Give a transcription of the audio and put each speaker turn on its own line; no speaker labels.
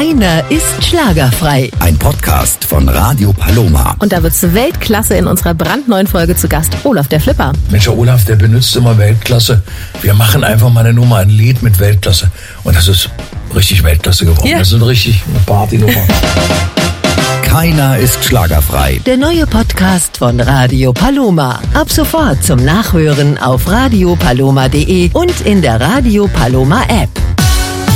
Keiner ist schlagerfrei.
Ein Podcast von Radio Paloma.
Und da wird's Weltklasse in unserer brandneuen Folge zu Gast Olaf der Flipper.
Mensch, der Olaf, der benutzt immer Weltklasse. Wir machen einfach mal eine Nummer, ein Lied mit Weltklasse. Und das ist richtig Weltklasse geworden.
Ja.
Das ist eine Partynummer.
Keiner ist schlagerfrei.
Der neue Podcast von Radio Paloma. Ab sofort zum Nachhören auf radiopaloma.de und in der Radio Paloma App.